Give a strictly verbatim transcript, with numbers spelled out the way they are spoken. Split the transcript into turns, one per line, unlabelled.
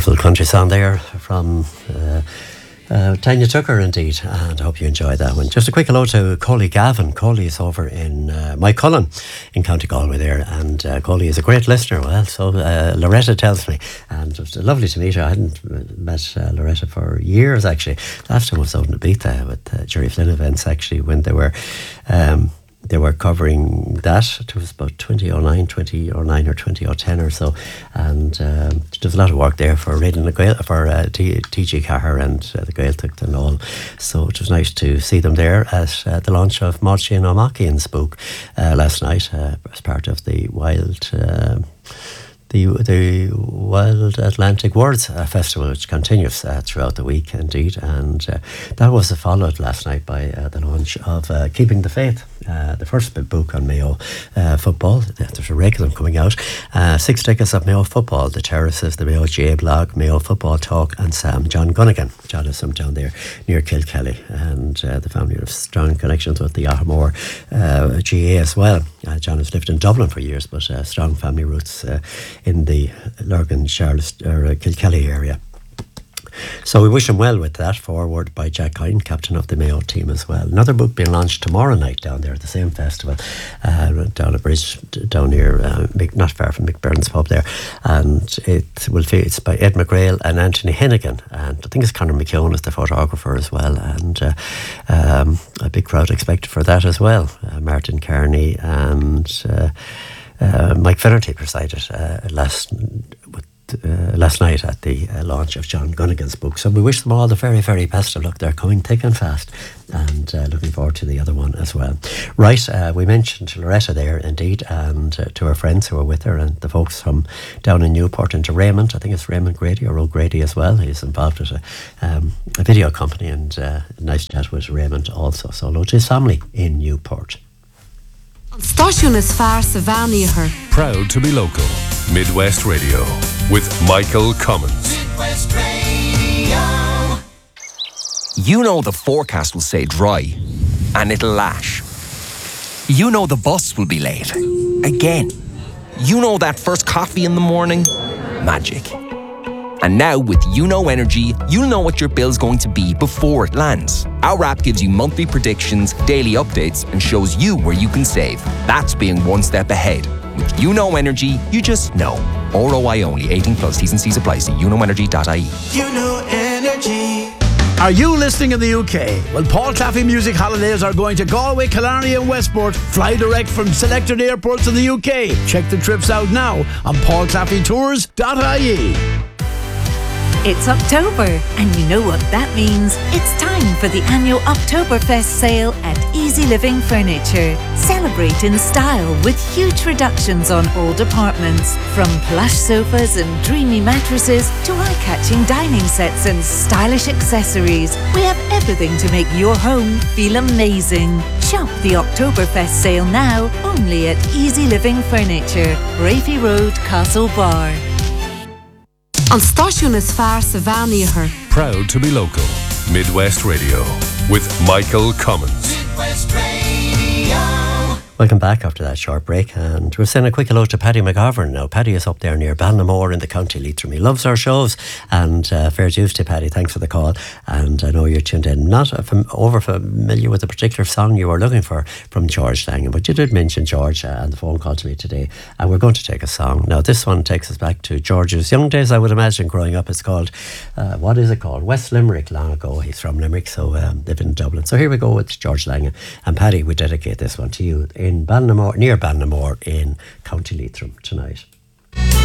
Beautiful country song there from uh, uh, Tanya Tucker, indeed, and I hope you enjoyed that one. Just a quick hello to Coley Gavin. Coley is over in uh, Mycullen in County Galway there, and uh, Coley is a great listener. Well, so uh, Loretta tells me, and it was lovely to meet her. I hadn't met uh, Loretta for years, actually. Last time I was out in Ibiza with uh, Jerry Flynn events, actually, when they were... Um, They were covering that. It was about twenty oh nine, twenty oh nine or twenty ten or so. And um, there was a lot of work there for Radio na Gael, for uh, T G Cahir and uh, the Gaeltacht and all. So it was nice to see them there at uh, the launch of Máirtín O'Machian's book uh, last night uh, as part of the Wild... Uh, The, the Wild Atlantic Words uh, Festival, which continues uh, throughout the week, indeed. And uh, that was followed last night by uh, the launch of uh, Keeping the Faith, uh, the first book on Mayo uh, football. There's a rake of them coming out. Uh, six tickets of Mayo football, the Terraces, the Mayo G A blog, Mayo Football Talk, and Sam John Gunnigan. John is from down there near Kilkelly, and uh, the family have strong connections with the Ottermore uh, G A as well. Uh, John has lived in Dublin for years, but uh, strong family roots uh, in the Lurgan, Charles, or uh, Kilkelly area. So we wish him well with that, forward by Jack Hine, captain of the Mayo team as well. Another book being launched tomorrow night down there at the same festival, uh, down a bridge down here, uh, not far from McBurn's pub there. And it will be, it's by Ed McGrail and Anthony Hennigan. And I think it's Conor McKeown is the photographer as well. And uh, um, a big crowd expected for that as well. Uh, Martin Kearney and... Uh, Uh, Mike Finnerty presided uh, last with, uh, last night at the uh, launch of John Gunnigan's book. So we wish them all the very, very best of luck. They're coming thick and fast, and uh, looking forward to the other one as well. Right, uh, we mentioned Loretta there, indeed, and uh, to her friends who were with her, and the folks from down in Newport, and to Raymond. I think it's Raymond Grady or O'Grady as well. He's involved with a, um, a video company, and uh, a nice chat with Raymond also. So hello to his family in Newport.
Stáisiún is fearr sa bhean.
Proud to be local. Midwest Radio with Michael Cummins. Midwest Radio.
You know the forecast will say dry, and it'll lash. You know the bus will be late. Again. You know that first coffee in the morning? Magic. And now with You Know Energy, you'll know what your bill's going to be before it lands. Our app gives you monthly predictions, daily updates, and shows you where you can save. That's being one step ahead. With You Know Energy, you just know. R O I only, eighteen plus, T's and C's apply. See you know energy dot I E.
You Know Energy.
Are you listening in the U K? Well, Paul Claffey Music Holidays are going to Galway, Killarney and Westport. Fly direct from selected airports in the U K. Check the trips out now on paul claffey tours dot I E.
It's October, and you know what that means. It's time for the annual Oktoberfest sale at Easy Living Furniture. Celebrate in style with huge reductions on all departments. From plush sofas and dreamy mattresses to eye-catching dining sets and stylish accessories. We have everything to make your home feel amazing. Shop the Oktoberfest sale now, only at Easy Living Furniture, Raffy Road, Castlebar.
An stáisiún is fearr sa bhean.
Proud to be local. Midwest Radio with Michael Cummins. Midwest Radio.
Welcome back after that short break, and we're sending a quick hello to Paddy McGovern now. Paddy is up there near Ballinamore in the County Leitrim. He loves our shows, and uh, fair dues to Paddy. Thanks for the call, and I know you're tuned in. Not uh, from, over familiar with the particular song you were looking for from George Langan, but you did mention George uh, and the phone call to me today, and we're going to take a song. Now this one takes us back to George's young days, I would imagine, growing up. It's called, uh, what is it called? West Limerick, long ago. He's from Limerick, so um, lived in Dublin. So here we go with George Langan, and Paddy, we dedicate this one to you in Ballinamore, near Ballinamore in County Leitrim tonight.